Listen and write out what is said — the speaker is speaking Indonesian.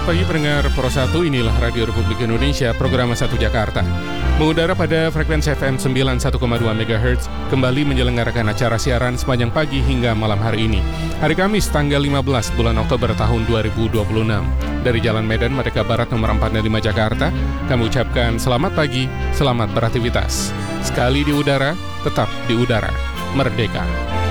pagi pendengar Pro 1, inilah Radio Republik Indonesia, program 1 Jakarta. Mengudara pada frekuensi FM 91,2 MHz, kembali menyelenggarakan acara siaran sepanjang pagi hingga malam hari ini. Hari Kamis, tanggal 15 bulan Oktober tahun 2026. Dari Jalan Medan Merdeka Barat nomor 45 Jakarta, kami ucapkan selamat pagi, selamat beraktivitas. Sekali di udara, tetap di udara. Merdeka!